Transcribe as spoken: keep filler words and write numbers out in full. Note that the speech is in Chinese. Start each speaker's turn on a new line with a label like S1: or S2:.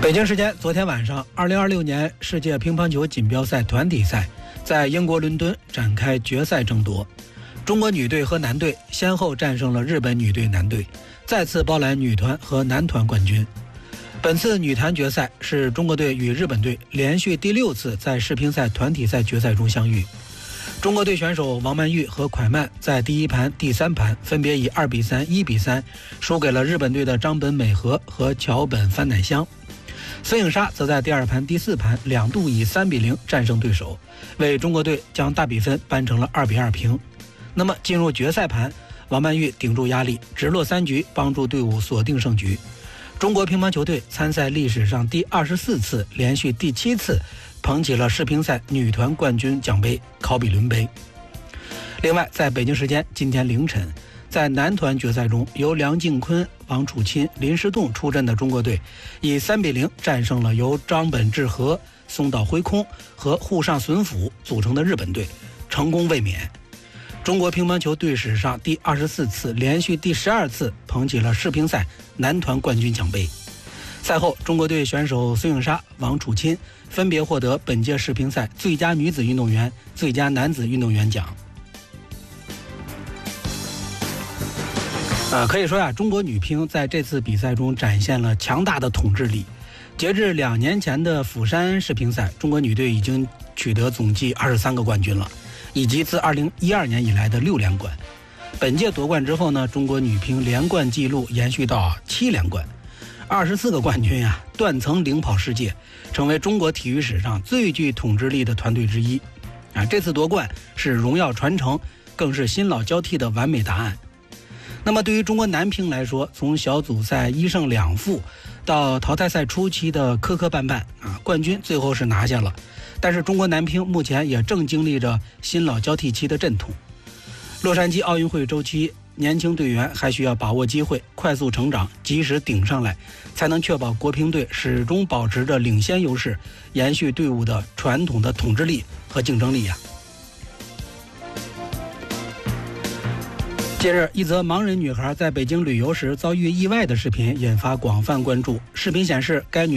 S1: 北京时间昨天晚上，二零二六年世界乒乓球锦标赛团体赛在英国伦敦展开决赛争夺。中国女队和男队先后战胜了日本女队男队，再次包揽女团和男团冠军。本次女团决赛是中国队与日本队连续第六次在世乒赛团体赛决赛中相遇。中国队选手王曼玉和蒯曼在第一盘、第三盘分别以二比三、一比三输给了日本队的张本美和和桥本帆乃香。孙颖莎则在第二盘、第四盘两度以三比零战胜对手，为中国队将大比分扳成了二比二平。那么进入决赛盘，王曼玉顶住压力，直落三局，帮助队伍锁定胜局。中国乒乓球队参赛历史上第二十四次，连续第七次捧起了世乒赛女团冠军奖杯考比伦杯。另外，在北京时间今天凌晨，在男团决赛中，由梁靖昆、王楚钦、林诗栋出阵的中国队以三比零战胜了由张本智和、松岛辉空和户上隼辅组成的日本队，成功卫冕。中国乒乓球队史上第二十四次，连续第十二次捧起了世乒赛男团冠军奖杯。赛后，中国队选手孙颖莎、王楚钦分别获得本届世乒赛最佳女子运动员、最佳男子运动员奖。呃，可以说呀，中国女乒在这次比赛中展现了强大的统治力。截至两年前的釜山世乒赛，中国女队已经取得总计二十三个冠军了，以及自二零一二年以来的六连冠。本届夺冠之后呢，中国女乒连冠纪录延续到七连冠，二十四个冠军呀，断层领跑世界，成为中国体育史上最具统治力的团队之一。啊，这次夺冠是荣耀传承，更是新老交替的完美答案。那么对于中国男乒来说，从小组赛一胜两负到淘汰赛初期的磕磕绊绊啊，冠军最后是拿下了。但是中国男乒目前也正经历着新老交替期的阵痛。洛杉矶奥运会周期，年轻队员还需要把握机会，快速成长，及时顶上来，才能确保国乒队始终保持着领先优势，延续队伍的传统的统治力和竞争力呀。近日，一则盲人女孩在北京旅游时遭遇意外的视频引发广泛关注。视频显示，该女